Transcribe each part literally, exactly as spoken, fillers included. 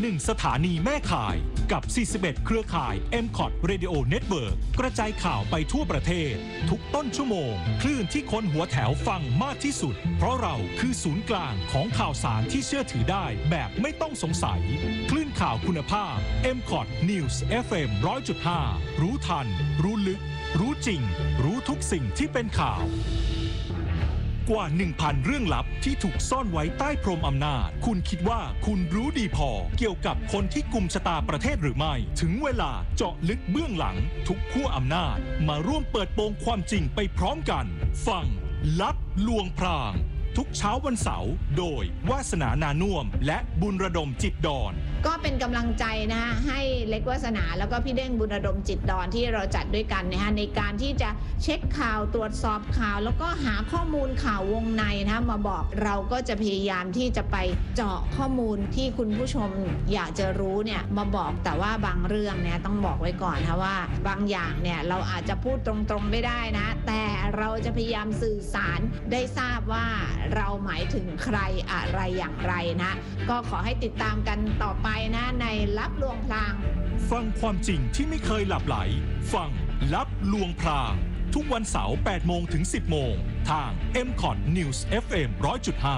หนึ่งสถานีแม่ข่ายกับสี่สิบเอ็ดเครือข่าย เอ็ม คอท Radio Network กระจายข่าวไปทั่วประเทศทุกต้นชั่วโมงคลื่นที่คนหัวแถวฟังมากที่สุดเพราะเราคือศูนย์กลางของข่าวสารที่เชื่อถือได้แบบไม่ต้องสงสัยคลื่นข่าวคุณภาพ เอ็ม คอท News เอฟ เอ็ม หนึ่งร้อยจุดห้า รู้ทันรู้ลึกรู้จริงรู้ทุกสิ่งที่เป็นข่าวกว่า หนึ่งพัน เรื่องลับที่ถูกซ่อนไว้ใต้พรมอำนาจคุณคิดว่าคุณรู้ดีพอเกี่ยวกับคนที่กุมชะตาประเทศหรือไม่ถึงเวลาเจาะลึกเบื้องหลังทุกขั้วอำนาจมาร่วมเปิดโปงความจริงไปพร้อมกันฟังลับลวงพรางทุกเช้าวันเสาร์โดยวาสนานานุ่มและบุญระดมจิตดอนก็เป็นกำลังใจนะให้เล็กวาสนาแล้วก็พี่เด้งบุญระดมจิตดอนที่เราจัดด้วยกันนะฮะในการที่จะเช็คข่าวตรวจสอบข่าวแล้วก็หาข้อมูลข่าววงในนะมาบอกเราก็จะพยายามที่จะไปเจาะข้อมูลที่คุณผู้ชมอยากจะรู้เนี่ยมาบอกแต่ว่าบางเรื่องเนี่ยต้องบอกไว้ก่อนนะว่าบางอย่างเนี่ยเราอาจจะพูดตรงๆไม่ได้นะแต่เราจะพยายามสื่อสารได้ทราบว่าเราหมายถึงใครอะไรอย่างไรนะก็ขอให้ติดตามกันต่อไปนะในลับลวงพรางฟังความจริงที่ไม่เคยหลับไหลฟังลับลวงพรางทุกวันเสาร์ แปดโมงถึง สิบโมงทาง เอ็ม คอท News เอฟ เอ็ม หนึ่งร้อยจุดห้า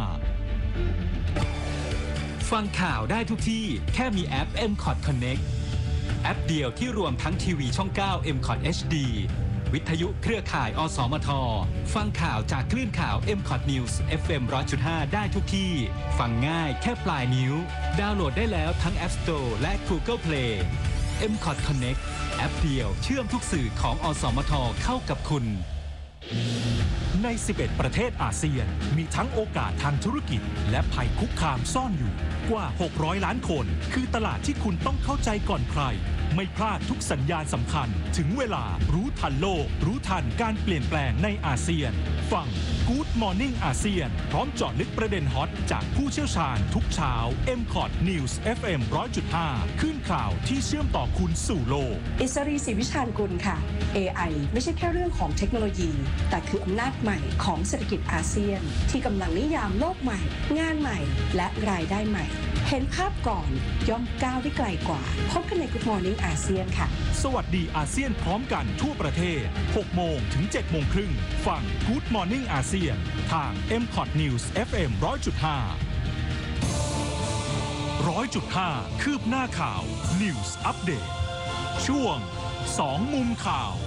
ฟังข่าวได้ทุกที่แค่มีแอป เอ็ม คอท Connect แอปเดียวที่รวมทั้งทีวีช่อง เก้า เอ็ม คอท เอช ดี วิทยุเครือข่ายอสมทฟังข่าวจากคลื่นข่าว เอ็ม คอท News เอฟ เอ็ม หนึ่งร้อยจุดห้า ได้ทุกที่ฟังง่ายแค่ปลายนิ้วดาวน์โหลดได้แล้วทั้ง App Store และ Google Play เอ็ม คอท Connect แอปเดียวเชื่อมทุกสื่อของอสมทเข้ากับคุณใน สิบเอ็ด ประเทศอาเซียนมีทั้งโอกาสทางธุรกิจและภัยคุกคามซ่อนอยู่กว่าหกร้อยล้านคนคือตลาดที่คุณต้องเข้าใจก่อนใครไม่พลาดทุกสัญญาณสำคัญถึงเวลารู้ทันโลกรู้ทันการเปลี่ยนแปลงในอาเซียนฟัง Good Morning อาเซียนพร้อมเจาะลึกประเด็นฮอตจากผู้เชี่ยวชาญทุกเช้า เอ็ม คอท News เอฟ เอ็ม หนึ่งร้อยจุดห้า ขึ้นข่าวที่เชื่อมต่อคุณสู่โลกอิสรีศรีวิชาญกุลค่ะ เอ ไอ ไม่ใช่แค่เรื่องของเทคโนโลยีแต่คืออำนาจใหม่ของเศรษฐกิจอาเซียนที่กำลังนิยามโลกใหม่งานใหม่และรายได้ใหม่เห็นภาพก่อนย่อมก้าวได้ไกลกว่าพบกันใน Good Morning อาเซียนค่ะสวัสดีอาเซียนพร้อมกันทั่วประเทศ หกโมงถึง เจ็ดโมงครึ่งฟัง Good Morning อาเซียนทาง เอ็ม คอท News เอฟ เอ็ม หนึ่งร้อยจุดห้า หนึ่งร้อยจุดห้า คืบหน้าข่าว News Update ช่วงสองมุมข่าว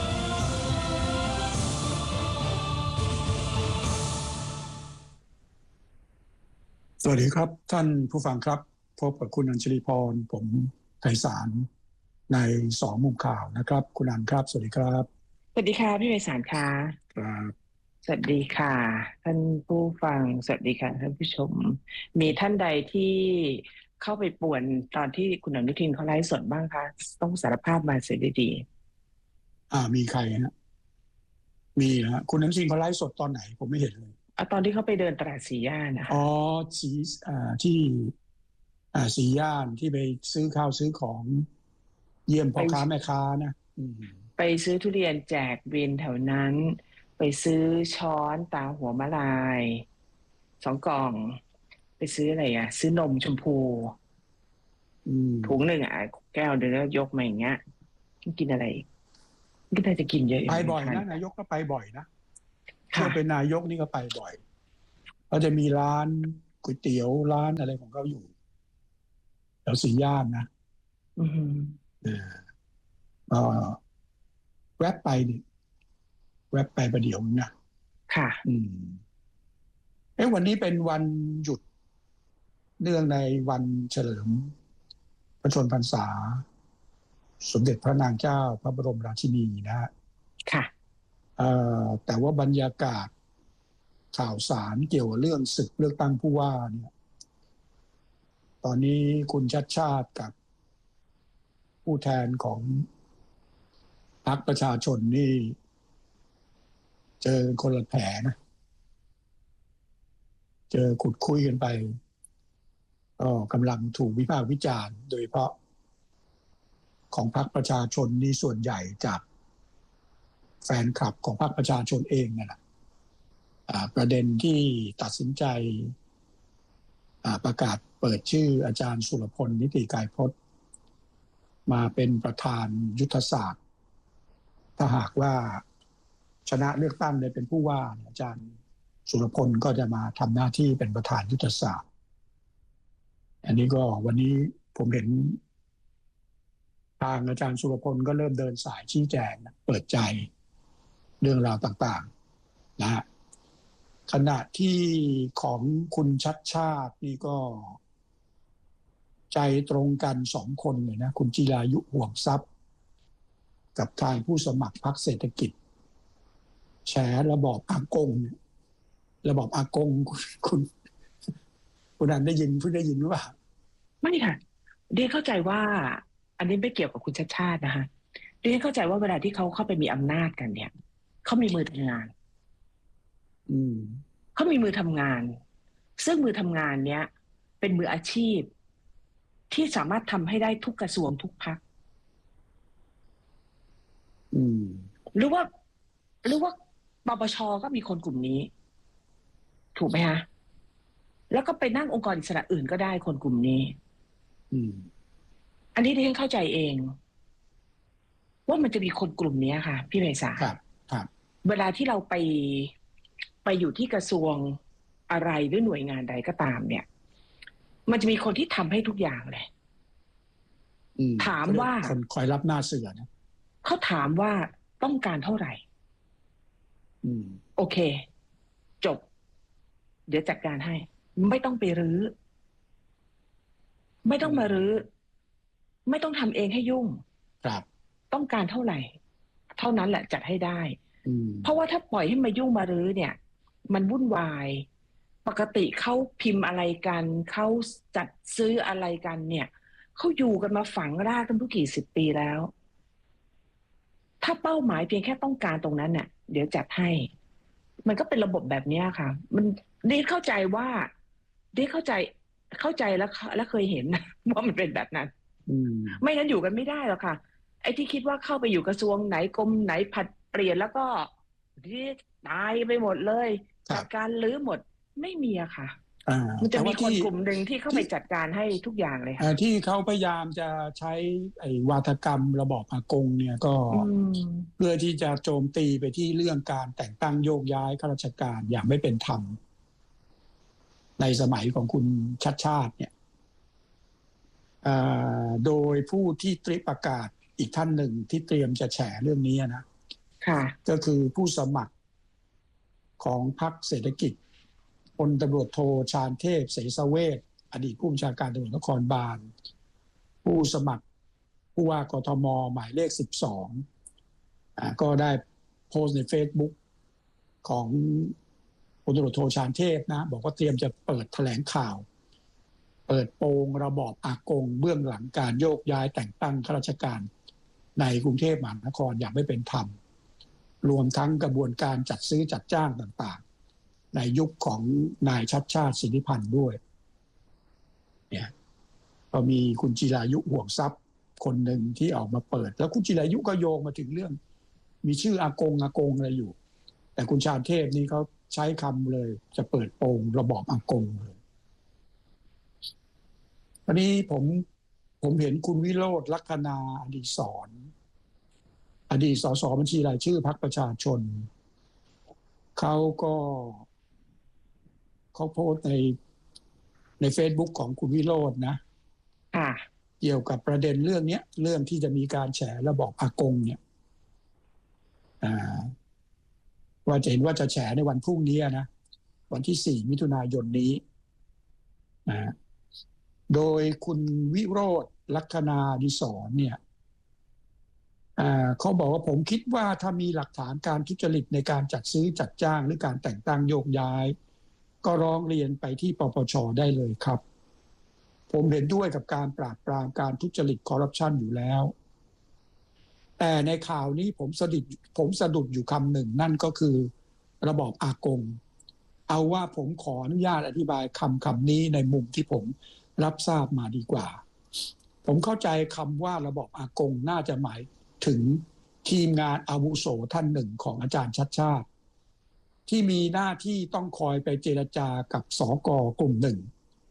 สวัสดีครับท่านผู้ฟังครับพบกับคุณอัญชลีพรผมไพศาลในสองมุมข่าวนะครับคุณอัญครับสวัสดีครับสวัสดีค่ะพี่ไพศาลค่ะครับสวัสดีค่ะท่านผู้ฟังสวัสดีค่ะท่านผู้ชมมีท่านใดที่เข้าไปป่วนตอนที่คุณอนุทินเขาไลฟ์สดบ้างคะต้องสารภาพมาเสียดีๆอ่ามีใครฮะมีฮะคุณอนุทินเขาไลฟ์สดตอนไหนผมไม่เห็นเลยตอนที่เขาไปเดินตลาดสีย่านนะคะอ๋อสีอ่าที่อ่าสีย่านที่ไปซื้อข้าวซื้อของเยี่ยมพ่อค้าแม่ค้านะไปซื้อทุเรียนแจกวินแถวนั้นไปซื้อช้อนตาหัวมะลายสองกล่องไปซื้ออะไรอ่ะซื้อนมชมพูถุงหนึ่งอ่ะแก้วเดี๋ยวแล้วยกมาอย่างเงี้ยกินอะไรก็ได้จะกินเยอะไปบ่อยนะนายกก็ไปบ่อยนะถ้าเป็นนายกนี่ก็ไปบ่อยเขาจะมีร้านก๋วยเตี๋ยวร้านอะไรของเขาอยู่แถวสีย่านนะอืมเอ่อแวบไปดิแวบไปประเดี๋ยวนะค่ะอืมเอ้วันนี้เป็นวันหยุดเนื่องในวันเฉลิมพระชนมพรรษาสมเด็จพระนางเจ้าพระบรมราชินีนะฮะค่ะเอ่อแต่ว่าบรรยากาศข่าวสารเกี่ยวกับเรื่องศึกเลือกตั้งผู้ว่าเนี่ยตอนนี้คุณชัชชาติกับผู้แทนของพรรคประชาชนนี่เจอคนละแผลนะเจอขุดคุยกันไปก็กำลังถูกวิพากษ์วิจารณ์โดยเฉพาะของพรรคประชาชนนี่ส่วนใหญ่จากแฟนคลับของพรรคประชาชนเองนั่นแหละประเด็นที่ตัดสินใจประกาศเปิดชื่ออาจารย์สุรพลนิติกายพจน์มาเป็นประธานยุทธศาสตร์ถ้าหากว่าชนะเลือกตั้งได้เป็นผู้ว่าอาจารย์สุรพลก็จะมาทำหน้าที่เป็นประธานยุทธศาสตร์อันนี้ก็วันนี้ผมเห็นทางอาจารย์สุรพลก็เริ่มเดินสายชี้แจงเปิดใจเรื่องราวต่างๆนะฮะขณะที่ของคุณชัดชาตินี่ก็ใจตรงกันสองคนเลยนะคุณจิรายุห่วงทรัพย์กับทางผู้สมัครพรรคเศรษฐกิจแฉระบอบอากงระบอบอากงคุณคุณคุณอันได้ยินเพิ่งได้ยินหรือเปล่าไม่ค่ะเดียเข้าใจว่าอันนี้ไม่เกี่ยวกับคุณชัดชาตินะคะเดียเข้าใจว่าเวลาที่เขาเข้าไปมีอำนาจกันเนี่ยเขามีมือทำงานอืมเขามีมือทำงานซึ่งมือทำงานเนี้ยเป็นมืออาชีพที่สามารถทำให้ได้ทุกกระทรวงทุกพรรคอืมหรือว่าหรือว่าปปช.ก็มีคนกลุ่มนี้ถูกไหมฮะแล้วก็ไปนั่งองค์กรอิสระอื่นก็ได้คนกลุ่มนี้อืมอันนี้ดิฉันเข้าใจเองว่ามันจะมีคนกลุ่มนี้ค่ะพี่ไพศาลครับครับเวลาที่เราไปไปอยู่ที่กระทรวงอะไรหรือหน่วยงานใดก็ตามเนี่ยมันจะมีคนที่ทำให้ทุกอย่างเลยถามว่าคนคอยรับหน้าเสือนะเขาถามว่าต้องการเท่าไหร่โอเคจบเดี๋ยวจัดการให้ไม่ต้องไปรื้อไม่ต้องมารื้อไม่ต้องทำเองให้ยุ่งครับต้องการเท่าไหร่เท่านั้นแหละจัดให้ได้เพราะว่าถ้าปล่อยให้มายุ่งมารื้อเนี่ยมันวุ่นวายปกติเขาพิมพ์อะไรกันเขาจัดซื้ออะไรกันเนี่ยเขาอยู่กันมาฝังรากกันทุกกี่สิบปีแล้วถ้าเป้าหมายเพียงแค่ต้องการตรงนั้นเนี่ยเดี๋ยวจัดให้มันก็เป็นระบบแบบนี้ค่ะมันดิเข้าใจว่าดิเข้าใจเข้าใจแล้วแล้วเคยเห็นว่ามันเป็นแบบนั้นไม่งั้นอยู่กันไม่ได้หรอกค่ะไอ้ที่คิดว่าเข้าไปอยู่กระทรวงไหนกรมไหนผัดเปลี่ยนแล้วก็ตายไปหมดเลยจัดการลื้อหมดไม่มีอะค่ะมันจะมีคนกลุ่มหนึ่งที่เข้าไปจัดการให้ทุกอย่างเลยค่ะที่เขาพยายามจะใช้ไอ้วาทกรรมระบอบอากงเนี่ยก็เพื่อที่จะโจมตีไปที่เรื่องการแต่งตั้งโยกย้ายข้าราชการอย่างไม่เป็นธรรมในสมัยของคุณชัดชาติเนี่ยโดยผู้ที่ตรีประกาศอีกท่านหนึ่งที่เตรียมจะแฉเรื่องนี้นะก็คือผู้สมัครของพรรคเศรษฐกิจพลตำรวจโทชาญเทพเสสเวชอดีตผู้บัญชาการตำรวจนครบาลผู้สมัครผู้ว่ากทมหมายเลขสิบสองอ่าก็ได้โพสต์ใน Facebook ของพลตำรวจโทชาญเทพนะบอกว่าเตรียมจะเปิดแถลงข่าวเปิดโปงระบอบอากงเบื้องหลังการโยกย้ายแต่งตั้งข้าราชการในกรุงเทพมหานครอย่างไม่เป็นธรรมรวมทั้งกระบวนการจัดซื้อจัดจ้างต่างๆในยุคของนายชัดชาติสิทธิพันธ์ด้วยเนี่ยก็มีคุณจิรายุห่วงทรัพย์คนหนึ่งที่ออกมาเปิดแล้วคุณจิรายุก็โยงมาถึงเรื่องมีชื่ออากงอากงอะไรอยู่แต่คุณชาญเทพนี่เขาใช้คำเลยจะเปิดโปงระบอบอากงเลยวันนี้ผมผมเห็นคุณวิโรจน์ลัคนาอดีศรอดีตสสบัญชีรายชื่อพรรคประชาชนเขาก็เขาโพสต์ในใน Facebook ของคุณวิโรจน์นะเกี่ยวกับประเด็นเรื่องนี้เรื่องที่จะมีการแฉระบอบอากงเนี่ยว่าจะเห็นว่าจะแฉในวันพรุ่งนี้นะวันที่สี่มิถุนายนนี้นะโดยคุณวิโรจน์ลัคนาอดิศรเนี่ยเขาบอกว่าผมคิดว่าถ้ามีหลักฐานการทุจริตในการจัดซื้อจัดจ้างหรือการแต่งตั้งโยกย้ายก็ร้องเรียนไปที่ปปช.ได้เลยครับผมเห็นด้วยกับการปราบปรามการทุจริตคอร์รัปชันอยู่แล้วแต่ในข่าวนี้ผมสะดุดผมสะดุดอยู่คำหนึ่งนั่นก็คือระบอบอากงเอาว่าผมขออนุญาตอธิบายคำคำนี้ในมุมที่ผมรับทราบมาดีกว่าผมเข้าใจคำว่าระบอบอากงน่าจะหมายถึงทีมงานอาวุโสท่านหนึ่งของอาจารย์ชัดชาติที่มีหน้าที่ต้องคอยไปเจรจากับสก.กลุ่มหนึ่ง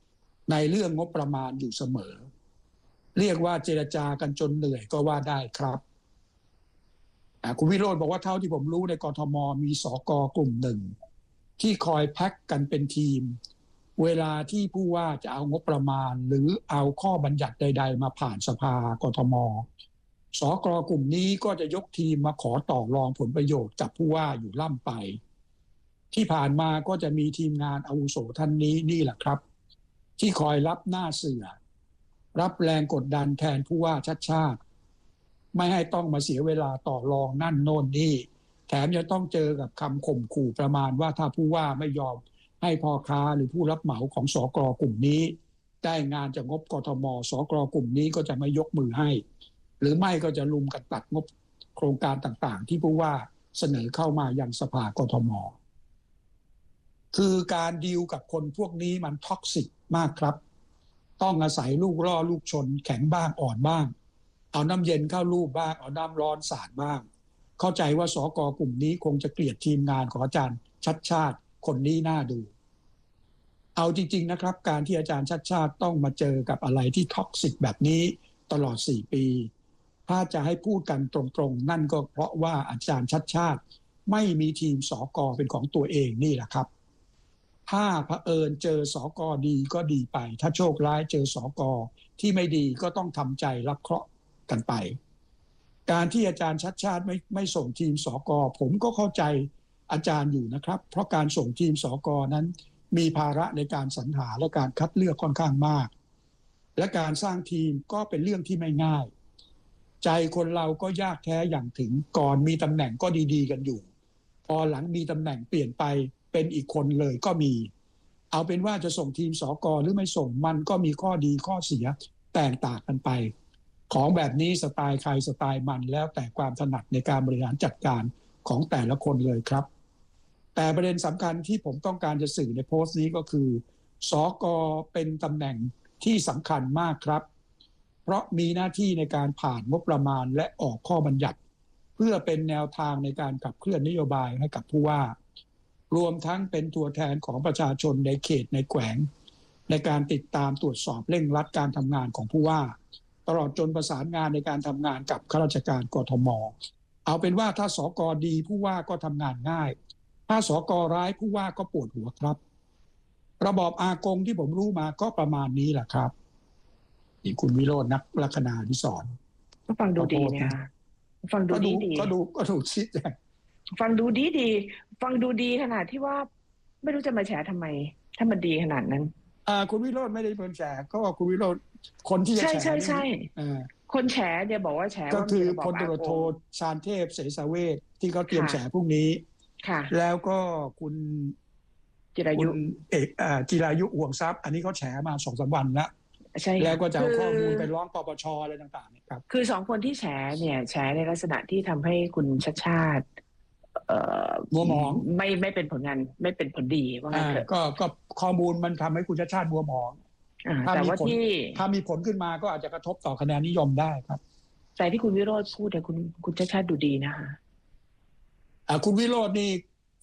ในเรื่องงบประมาณอยู่เสมอเรียกว่าเจรจากันจนเหนื่อยก็ว่าได้ครับคุณวิโรจน์บอกว่าเท่าที่ผมรู้ในกทมมีสกกลุ่มหนึ่งที่คอยแพ็กกันเป็นทีมเวลาที่ผู้ว่าจะเอางบประมาณหรือเอาข้อบัญญัติใดๆมาผ่านสภากทมสกกลุ่มนี้ก็จะยกทีมมาขอต่อรองผลประโยชน์กับผู้ว่าอยู่ล่ำไปที่ผ่านมาก็จะมีทีมงานอาวุโสท่านนี้นี่แหละครับที่คอยรับหน้าเสือรับแรงกดดันแทนผู้ว่าชัดชาติไม่ให้ต้องมาเสียเวลาต่อรองนั่นโน่นนี่แถมยังต้องเจอกับคำข่มขู่ประมาณว่าถ้าผู้ว่าไม่ยอมให้พ่อค้าหรือผู้รับเหมาของสกกลุ่มนี้ได้งานจากงบกทมสกกลุ่มนี้ก็จะไม่ยกมือให้หรือไม่ก็จะลุมกันตัดงบโครงการต่างๆที่ผู้ว่าเสนอเข้ามายังสภากทมคือการดีลกับคนพวกนี้มันท็อกซิกมากครับต้องอาศัยลูกล่อลูกชนแข็งบ้างอ่อนบ้างเอาน้ำเย็นเข้าลูบบ้างเอาน้ำร้อนสาดบ้างเข้าใจว่าสกกลุ่มนี้คงจะเกลียดทีมงานของอาจารย์ชัดชาติคนนี้น่าดูเอาจริงๆนะครับการที่อาจารย์ชัดชาติต้องมาเจอกับอะไรที่ท็อกซิกแบบนี้ตลอดสี่ปีถ้าจะให้พูดกันตรงๆนั่นก็เพราะว่าอาจารย์ชัดชาติไม่มีทีมสกเป็นของตัวเองนี่แหละครับถ้าเผอิญเจอสกดีก็ดีไปถ้าโชคร้ายเจอสกที่ไม่ดีก็ต้องทำใจรับเคราะห์กันไปการที่อาจารย์ชัดชาติไม่ไม่ส่งทีมสกผมก็เข้าใจอาจารย์อยู่นะครับเพราะการส่งทีมสกนั้นมีภาระในการสรรหาและการคัดเลือกค่อนข้างมากและการสร้างทีมก็เป็นเรื่องที่ไม่ง่ายใจคนเราก็ยากแท้อย่างถึงก่อนมีตำแหน่งก็ดีๆกันอยู่พอหลังมีตำแหน่งเปลี่ยนไปเป็นอีกคนเลยก็มีเอาเป็นว่าจะส่งทีมสกหรือไม่ส่งมันก็มีข้อดีข้อเสียแตกต่างกันไปของแบบนี้สไตล์ใครสไตล์มันแล้วแต่ความถนัดในการบริหารจัดการของแต่ละคนเลยครับแต่ประเด็นสำคัญที่ผมต้องการจะสื่อในโพสต์นี้ก็คือสกเป็นตำแหน่งที่สำคัญมากครับเพราะมีหน้าที่ในการผ่านงบประมาณและออกข้อบัญญัติเพื่อเป็นแนวทางในการขับเคลื่อนนโยบายให้กับผู้ว่ารวมทั้งเป็นตัวแทนของประชาชนในเขตในแขวงในการติดตามตรวจสอบเร่งรัดการทำงานของผู้ว่าตลอดจนประสานงานในการทำงานกับข้าราชการกทมเอาเป็นว่าถ้าสกดีผู้ว่าก็ทำงานง่ายถ้าสกร้ายผู้ว่าก็ปวดหัวครับระบอบอากงที่ผมรู้มาก็ประมาณนี้แหละครับนี่คุณวิโรจน์นักลัคนาธิสรก็ฟังดูดีนะฟังดูดีดีก็ดูก็ถูกชิดฟังดูดีดีฟังดูดีขนาดที่ว่าไม่รู้จะมาแฉทำไมถ้ามันดีขนาดนั้นอ่าคุณวิโรจน์ไม่ได้เป็นแฉก็ว่าคุณวิโรจน์คนที่จะแฉใช่ใช่ใช่คนแฉเนี่ยบอกว่าแฉก็คือพลตำรวจโทชาญเทพเสสเวชที่เขาเตรียมแฉพรุ่งนี้แล้วก็คุณจิรายุเอกอ่าจิรายุห่วงทรัพย์อันนี้เขาแฉมาสองสามวันแล้วแล้วก็จะเอาข้อมูลไปร้องปปชอะไรต่างๆเนี่ยครับคือสองคนที่แฉเนี่ยแฉในลักษณะที่ทำให้คุณชัชชาติมัวหมองไม่ไม่เป็นผลงานไม่เป็นผลดีว่างั้นเถอะก็ก็ข้อมูลมันทำให้คุณชัชชาติมัวหมองถ้ามีผลถ้ามีผลขึ้นมาก็อาจจะกระทบต่อคะแนนนิยมได้ครับแต่ที่คุณวิโรจน์พูดเนี่ยคุณคุณชัชชาติดูดีนะคะอ่าคุณวิโรจน์นี่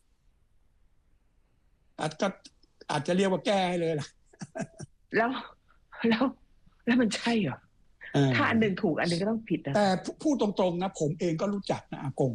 อาจจะอาจจะเรียกว่าแก้ให้เลยล่ะแล้วแล้วแล้วมันใช่เหรอถ้าอันหนึ่งถูกอันหนึ่งก็ต้องผิดนะแต่พูดตรงๆนะผมเองก็รู้จักนะอากง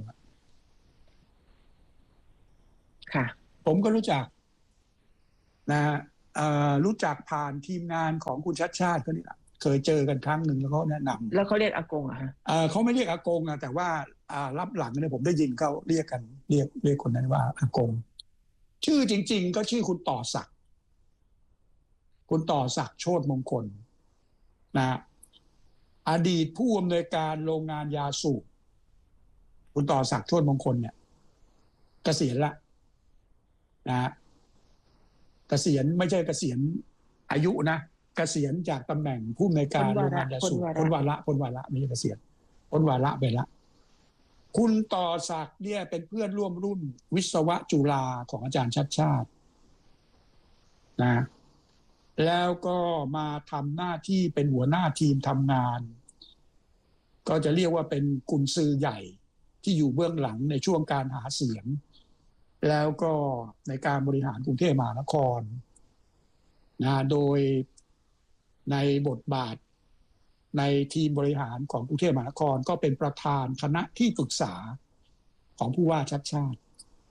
ค่ะผมก็รู้จักนะรู้จักผ่านทีมงานของคุณชัดชาติเขานี่แหละเคยเจอกันครั้งหนึ่งแล้วเขาแนะนำแล้วเขาเรียกอากงอ่ะฮะเขาไม่เรียกอากงอะแต่ว่ารับหลังเนี่ยผมได้ยินเขาเรียกกันเรียกเรียกคนนั้นว่าอากงชื่อจริงๆก็ชื่อคุณต่อศักดิ์คุณต่อศักดิ์โชติมงคลนะอดีตผู้อำนวยการโรงงานยาสูบคุณต่อศักดิ์โชติมงคลเนี่ยเกษียณละนะเกษียณไม่ใช่เกษียณอายุนะเกษียณจากตำแหน่งผู้อำนวยการโรงงานยาสูบพ้นวาระพ้นวาระไม่ใช่เกษียณพ้นวาระไปละคุณต่อศักดิ์เนี่ยเป็นเพื่อนร่วมรุ่นวิศวะจุฬาของอาจารย์ชัดชาตินะแล้วก็มาทำหน้าที่เป็นหัวหน้าทีมทำงานก็จะเรียกว่าเป็นกุญซือใหญ่ที่อยู่เบื้องหลังในช่วงการหาเสียงแล้วก็ในการบริหารกรุงเทพมหานครนะโดยในบทบาทในทีมบริหารของกรุงเทพมหานครก็เป็นประธานคณะที่ปรึกษาของผู้ว่าชัดชาติ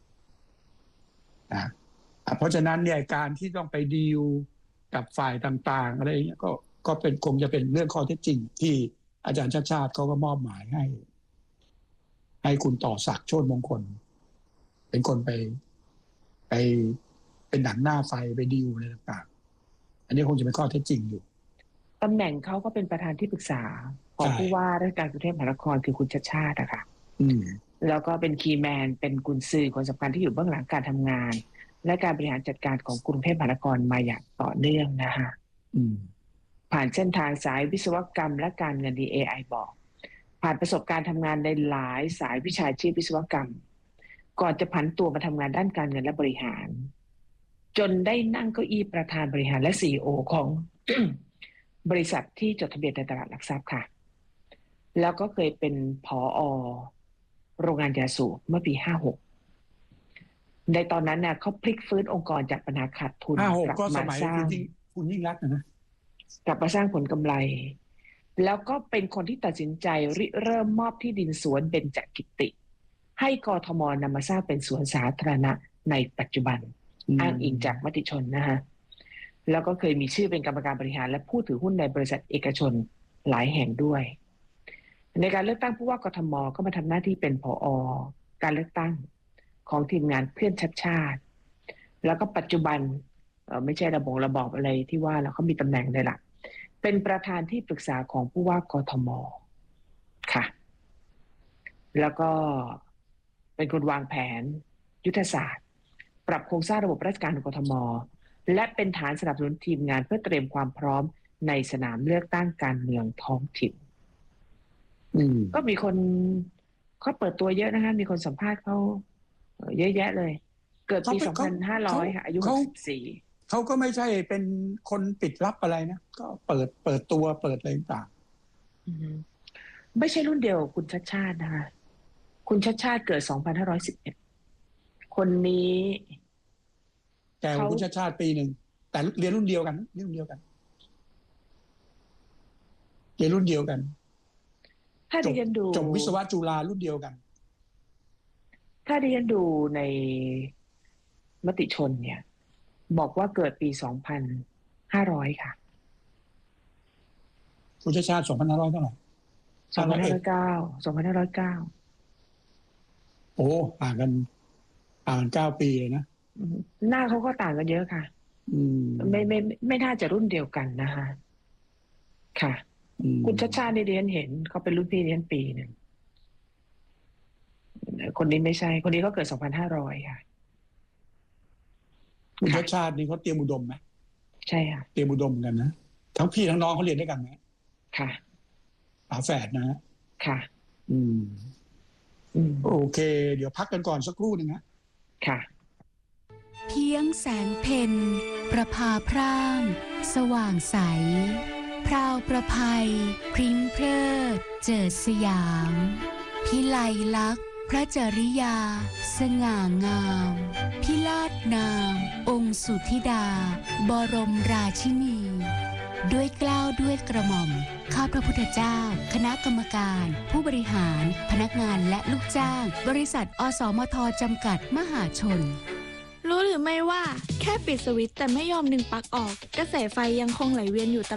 นะเพราะฉะนั้นเนี่ยการที่ต้องไปดีลกับฝ่ายต่างๆอะไรอย่างเงี้ยก็ก็เป็นคงจะเป็นเรื่องข้อเท็จจริงที่อาจารย์ชัดชาติเขาก็มอบหมายให้ให้คุณต่อศักดิ์โชติมงคลเป็นคนไปไปเป็นหนังหน้าไฟไปดีลอะไรต่างๆอันนี้คงจะเป็นข้อเท็จจริงอยู่ตำแหน่งเขาก็เป็นประธานที่ปรึกษาของผู้ว่าราชการกรุงเทพมหานครคือคุณชัดชาติอะค่ะแล้วก็เป็นคีย์แมนเป็นกุญซือคนสำคัญที่อยู่เบื้องหลังการทำงานและการบริหารจัดการของกรุงเทพมหานครมาอย่างต่อเนื่องนะคะผ่านเส้นทางสายวิศวกรรมและการเงิน ดี เอ ไอ บอกผ่านประสบการณ์ทำงานในหลายสายวิชาชีพวิศวกรรมก่อนจะผันตัวมาทำงานด้านการเงินและบริหารจนได้นั่งเก้าอี้ประธานบริหารและ ซี อี โอ ของ บริษัทที่จดทะเบียนในตลาดหลักทรัพย์ค่ะแล้วก็เคยเป็นผอ.โรงงานยาสูบเมื่อปีห้าหกในตอนนั้นเนี่ยเขาพลิกฟื้นองค์กรจากปัญหาขาดทุนกลับมาสร้างคุณยิ่งรักนะกลับมาสร้างผลกำไรแล้วก็เป็นคนที่ตัดสินใจริเริ่มมอบที่ดินสวนเบญจกิติให้กทม.นำมาสร้างเป็นสวนสาธารณะในปัจจุบันอ้างอิงจากมติชนนะฮะแล้วก็เคยมีชื่อเป็นกรรมการบริหารและผู้ถือหุ้นในบริษัทเอกชนหลายแห่งด้วยในการเลือกตั้งผู้ว่ากทม.ก็มาทำหน้าที่เป็นผอ.การเลือกตั้งของทีมงานเพื่อนชัดชาติแล้วก็ปัจจุบันไม่ใช่ระบบระบอบอะไรที่ว่าแล้วเขามีตำแหน่งเลยล่ะเป็นประธานที่ปรึกษาของผู้ว่ากทม.ค่ะแล้วก็เป็นคนวางแผนยุทธศาสตร์ปรับโครงสร้างระบบราชการของกทม.และเป็นฐานสนับสนุนทีมงานเพื่อเตรียมความพร้อมในสนามเลือกตั้งการเมืองท้องถิ่นก็มีคนเขาเปิดตัวเยอะนะคะมีคนสัมภาษณ์เขาเยอะแยะเลยเกิดปีสองพันห้าร้อยค่ะอายุหกสิบสี่เขาก็ไม่ใช่เป็นคนปิดลับอะไรนะก็เปิดเปิดตัวเปิดอะไรต่างไม่ใช่รุ่นเดียวคุณชัดชาตินะคะคุณชัดชาติเกิดสองพันห้าร้อยสิบเอ็ดคนนี้แต่คุณชัดชาติปีหนึ่งแต่เรียนรุ่นเดียวกันเรียนรุ่นเดียวกันเรียนรุ่นเดียวกันถ้าดิฉันดูจบวิศวะจุฬารุ่นเดียวกันถ้าดิฉันดูในมติชนเนี่ยบอกว่าเกิดปีสองพันห้าร้อยค่ะคุณชัดชาติสองพันห้าร้อยเท่าไหร่สองพันห้าร้อยเก้าสองพันห้าร้อยเก้าโอ้ห่างกันห่างกันเก้าปีเลยนะหน้าเขาก็ต่างกันเยอะค่ะไม่ไม่ไม่น่าจะรุ่นเดียวกันนะคะค่ะคุณชัดชาติเรียนเห็นเขาเป็นรุ่นพี่เรียนปีหนึ่งคนนี้ไม่ใช่คนนี้เขาเกิดสองพันห้าร้อยค่ะคุณชัดชาตินี่เขาเตรียมอุดมไหมใช่ค่ะเตรียมอุดมกันนะทั้งพี่ทั้งน้องเขาเรียนด้วยกันไหมค่ะฝาแฝดนะค่ะอืมโอเคเดี๋ยวพักกันก่อนสักครู่หนึ่งนะค่ะเพียงแสงเพ็ญประภาพร่างสว่างใสพราวประภัยพริ้งเพลิดเจิดสยามพิไลลักษณ์พระจริยาสง่างามพิราชนามองค์สุธิดาบรมราชินีด้วยเกล้าด้วยกระหม่อมข้าพระพุทธเจ้าคณะกรรมการผู้บริหารพนักงานและลูกจ้างบริษัทอสมทจำกัดมหาชนรู้หรือไม่ว่าแค่ปิดสวิตช์แต่ไม่ยอมดึงปลั๊กออกกระแสไฟยังคงไหลเวียนอยู่ตลอด